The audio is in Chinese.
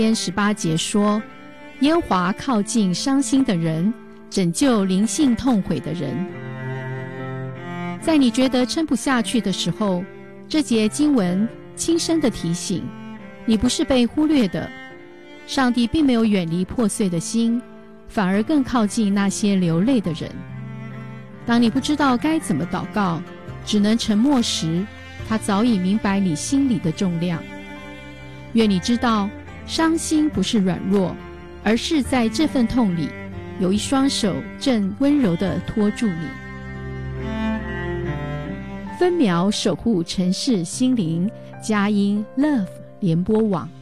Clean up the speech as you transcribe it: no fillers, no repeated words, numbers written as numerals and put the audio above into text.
18节说，耶和华靠近伤心的人，拯救灵性痛悔的人。在你觉得撑不下去的时候，这节经文轻声地提醒你，不是被忽略的。上帝并没有远离破碎的心，反而更靠近那些流泪的人。当你不知道该怎么祷告，只能沉默时，他早已明白你心里的重量。愿你知道，伤心不是软弱，而是在这份痛里，有一双手正温柔地托住你。分秒守护城市心灵，佳音 Love 联播网。